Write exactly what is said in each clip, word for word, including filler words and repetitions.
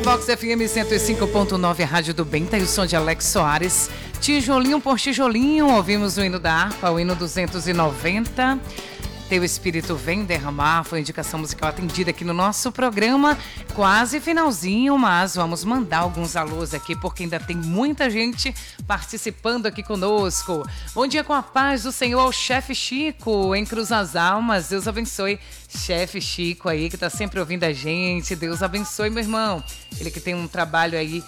Vox F M cento e cinco ponto nove, Rádio do Bem, tá aí o som de Alex Soares. Tijolinho por tijolinho, ouvimos o hino da harpa, o hino duzentos e noventa. Teu Espírito Vem Derramar, foi a indicação musical atendida aqui no nosso programa. Quase finalzinho, mas vamos mandar alguns alôs aqui, porque ainda tem muita gente participando aqui conosco. Bom dia com a paz do Senhor ao chefe Chico, em Cruz das Almas. Deus abençoe, chefe Chico aí, que tá sempre ouvindo a gente. Deus abençoe, meu irmão. Ele que tem um trabalho aí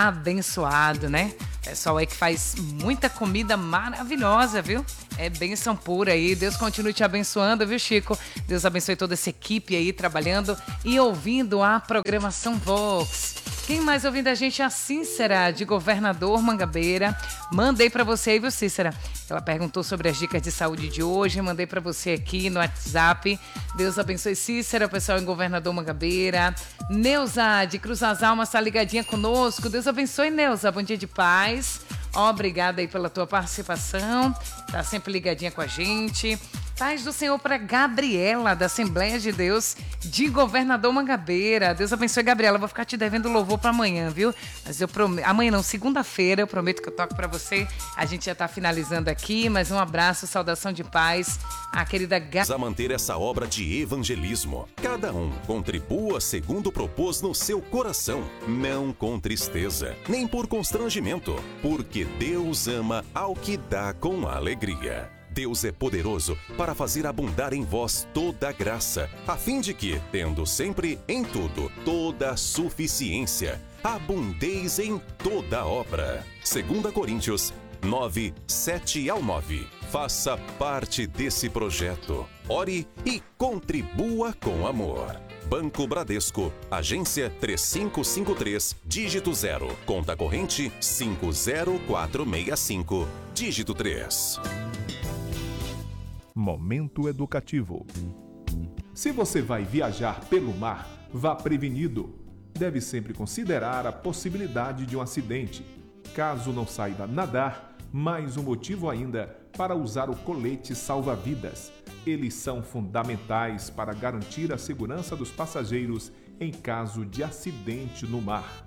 abençoado, né? Pessoal aí que faz muita comida maravilhosa, viu? É bênção pura aí. Deus continue te abençoando, viu, Chico? Deus abençoe toda essa equipe aí trabalhando e ouvindo a programação Vox. Quem mais ouvindo a gente é a Cícera, de Governador Mangabeira. Mandei pra você aí, viu, Cícera? Ela perguntou sobre as dicas de saúde de hoje. Mandei pra você aqui no WhatsApp. Deus abençoe, Cícera, o pessoal em Governador Mangabeira. Neuza, de Cruz das Almas, tá ligadinha conosco. Deus abençoe, Neuza. Bom dia de paz. Obrigada aí pela tua participação. Tá sempre ligadinha com a gente. Paz do Senhor para Gabriela, da Assembleia de Deus, de Governador Mangabeira. Deus abençoe, Gabriela. Vou ficar te devendo louvor para amanhã, viu? Mas eu prometo... Amanhã não, segunda-feira, eu prometo que eu toco para você. A gente já tá finalizando aqui, mas um abraço, saudação de paz à querida Gabriela. A manter essa obra de evangelismo. Cada um contribua segundo propôs no seu coração, não com tristeza, nem por constrangimento, porque Deus ama ao que dá com alegria. Deus é poderoso para fazer abundar em vós toda a graça, a fim de que, tendo sempre em tudo toda a suficiência, abundeis em toda obra. Segunda Coríntios nove, sete ao nove. Faça parte desse projeto. Ore e contribua com amor. Banco Bradesco, agência três cinco cinco três, dígito zero, conta corrente cinco zero quatro seis cinco, dígito três. Momento educativo. Se você vai viajar pelo mar, vá prevenido. Deve sempre considerar a possibilidade de um acidente. Caso não saiba nadar, mais um motivo ainda para usar o colete salva-vidas. Eles são fundamentais para garantir a segurança dos passageiros em caso de acidente no mar.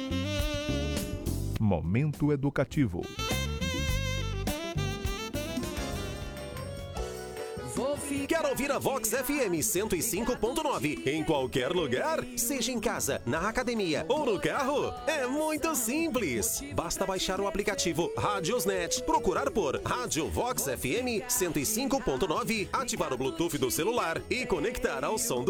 Momento educativo. Quer ouvir a Vox F M cento e cinco ponto nove em qualquer lugar? Seja em casa, na academia ou no carro? É muito simples. Basta baixar o aplicativo Radiosnet, procurar por Rádio Vox F M cento e cinco ponto nove, ativar o Bluetooth do celular e conectar ao som do